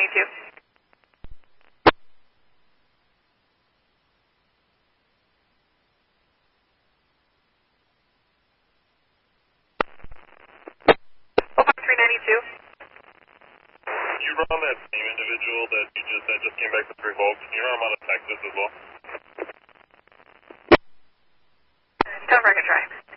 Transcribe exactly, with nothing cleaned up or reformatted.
ninety-two. Oh five three ninety-two. You run that same individual that you just that just came back to three volts. Can you run him out of Texas as well? Don't break a try.